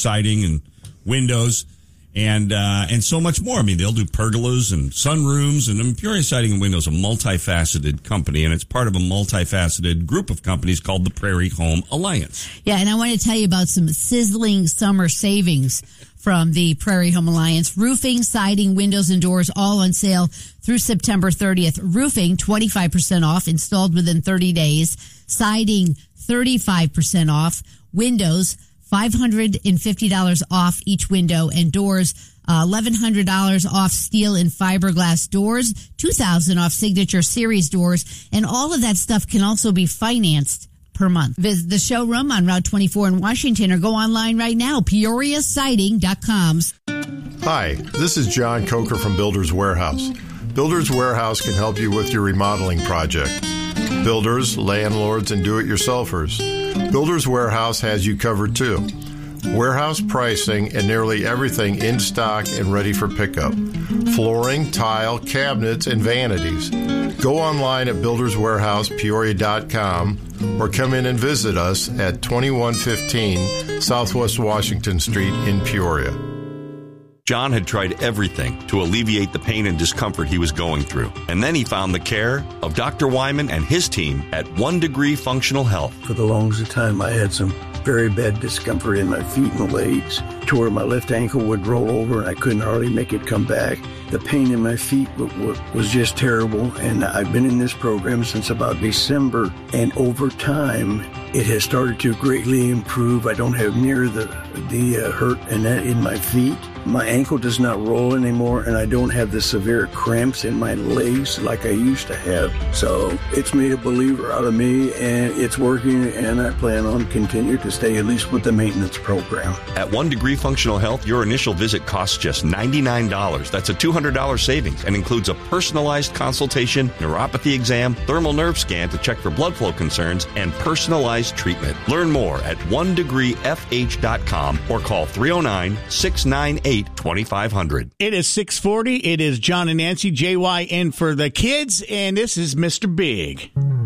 siding and windows, and so much more. I mean, they'll do pergolas and sunrooms, and Peoria Siding and Windows, a multifaceted company, and it's part of a multifaceted group of companies called the Prairie Home Alliance. Yeah, and I want to tell you about some sizzling summer savings from the Prairie Home Alliance. Roofing, siding, windows, and doors all on sale through September 30th. Roofing, 25% off, installed within 30 days. Siding, 35% off. Windows, $550 off each window, and doors, $1,100 off steel and fiberglass doors, $2,000 off Signature Series doors, and all of that stuff can also be financed per month. Visit the showroom on Route 24 in Washington or go online right now, PeoriaSiding.com. Hi, this is John Coker from Builders Warehouse. Builders Warehouse can help you with your remodeling project. Builders, landlords, and do-it-yourselfers. Builders Warehouse has you covered too. Warehouse pricing and nearly everything in stock and ready for pickup. Flooring, tile, cabinets, and vanities. Go online at builderswarehousepeoria.com or come in and visit us at 2115 Southwest Washington Street in Peoria. John had tried everything to alleviate the pain and discomfort he was going through. And then he found the care of Dr. Wyman and his team at 1 Degree Functional Health. For the longest time, I had some very bad discomfort in my feet and legs to where my left ankle would roll over and I couldn't hardly make it come back. The pain in my feet was just terrible, and I've been in this program since about December, and over time, it has started to greatly improve. I don't have near the hurt and that in my feet. My ankle does not roll anymore, and I don't have the severe cramps in my legs like I used to have. So it's made a believer out of me, and it's working, and I plan on continuing to stay at least with the maintenance program. At 1 Degree Functional Health, your initial visit costs just $99. That's a $200 savings and includes a personalized consultation, neuropathy exam, thermal nerve scan to check for blood flow concerns, and personalized treatment. Learn more at 1degreefh.com or call 309-698-2500. It is 6:40. It is John and Nancy, JYN for the kids, and this is Mr. Big.